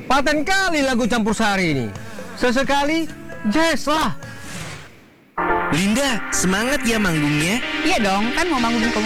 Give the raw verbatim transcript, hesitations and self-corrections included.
Paten kali lagu campur sari ini. Sesekali jazz lah. Linda, semangat ya manggungnya. Iya dong, kan mau manggung di komunitas